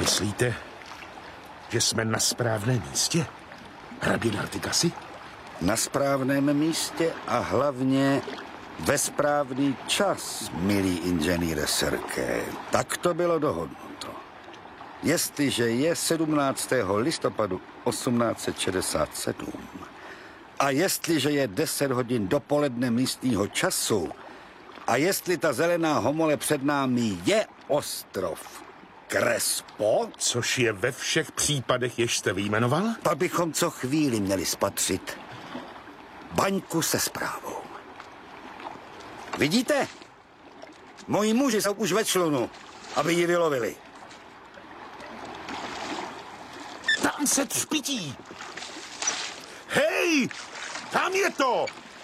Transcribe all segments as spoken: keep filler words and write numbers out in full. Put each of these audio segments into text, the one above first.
Myslíte, že jsme na správném místě? Hrabě Nartikasi? Na správném místě a hlavně ve správný čas, milý inženýre Serké. Tak to bylo dohodnuto. Jestliže je sedmnáctého listopadu osmnáct set šedesát sedm a jestliže je deset hodin dopoledne místního času a jestli ta zelená homole před námi je ostrov Crespo, což je ve všech případech, jež jste vyjmenoval? pak bychom co chvíli měli spatřit baňku se zprávou. Vidíte? Moji muži jsou už ve člunu, aby ji vylovili. Tam se třpití. Hej! Tam je to!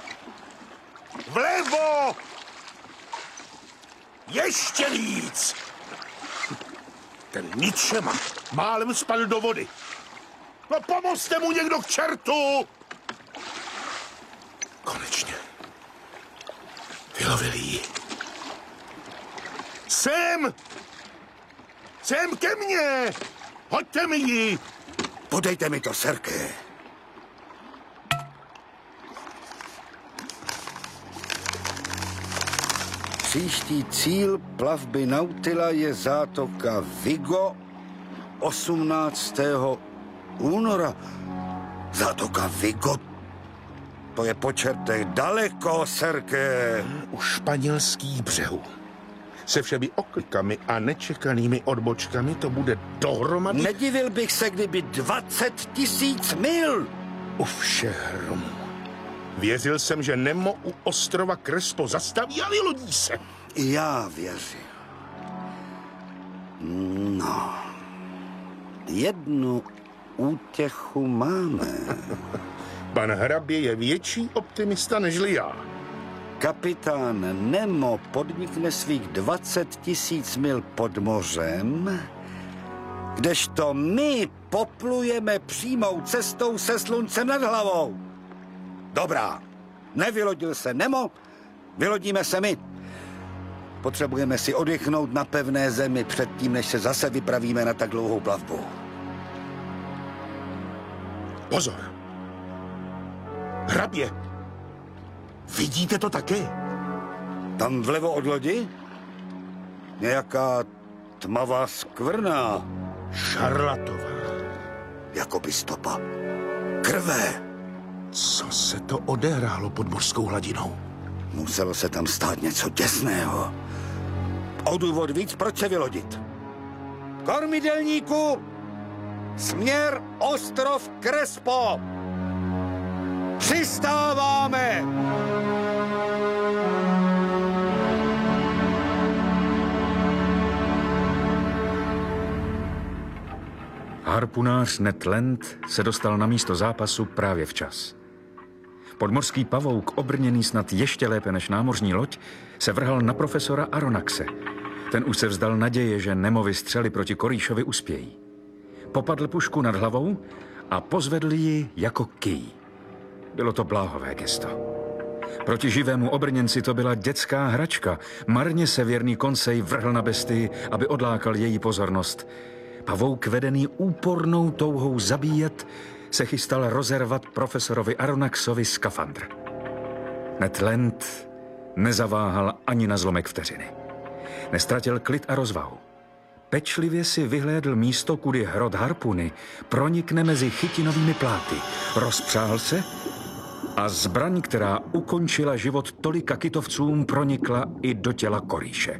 Vlevo! Ještě víc! Ten ničema málem spadl do vody. No pomozte mu někdo k čertu! Konečně. Vylovili ji. Sem! Sem ke mně! Hoďte mi ji! Podejte mi to, Serké. Příští cíl plavby Nautila je zátoka Vigo osmnáctého února. Zátoka Vigo? To je po čertech daleko, Serké. U španělských břehů. Se všemi oklikami a nečekanými odbočkami to bude dohromady... Nedivil bych se, kdyby dvacet tisíc mil. U všech hromů. Věřil jsem, že Nemo u ostrova Crespo zastaví a vylodí se. Já věřil. No, jednu útěchu máme. Pan hrabě je větší optimista nežli já. Kapitán Nemo podnikne svých dvacet tisíc mil pod mořem, kdežto my poplujeme přímou cestou se sluncem nad hlavou. Dobrá, nevylodil se Nemo, vylodíme se my. Potřebujeme si oddychnout na pevné zemi předtím, než se zase vypravíme na tak dlouhou plavbu. Pozor! Hrabě! Vidíte to taky? Tam vlevo od lodi? Nějaká tmavá skvrna. Šarlatová. Jakoby stopa krve. Co se to odehrálo pod mořskou hladinou? Muselo se tam stát něco děsného. O důvod víc, proč se vylodit. Kormidelníku! Směr ostrov Crespo! Přistáváme! Harpunář Ned Land se dostal na místo zápasu právě včas. Podmořský pavouk, obrněný snad ještě lépe než námořní loď, se vrhal na profesora Aronnaxe. Ten už se vzdal naděje, že Nemovi střely proti Korýšovi uspějí. Popadl pušku nad hlavou a pozvedl ji jako kyj. Bylo to bláhové gesto. Proti živému obrněnci to byla dětská hračka. Marně se věrný Konsej vrhl na bestii, aby odlákal její pozornost. Pavouk, vedený úpornou touhou zabíjet, se chystal rozervat profesorovi Aronnaxovi skafandr. Ned Land nezaváhal ani na zlomek vteřiny. Nestratil klid a rozvahu. Pečlivě si vyhlédl místo, kudy hrot harpuny pronikne mezi chytinovými pláty. Rozpřáhl se a zbraň, která ukončila život tolika kytovcům, pronikla i do těla Korýše.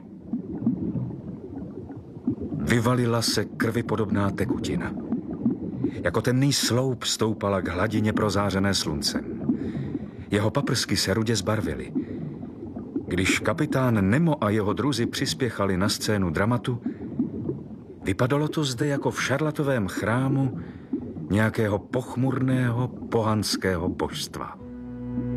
Vyvalila se krvi podobná tekutina. Jako temný sloup stoupala k hladině prozářené sluncem. Jeho paprsky se rudě zbarvily. Když kapitán Nemo a jeho druzi přispěchali na scénu dramatu, vypadalo to zde jako v šarlatovém chrámu nějakého pochmurného pohanského božstva.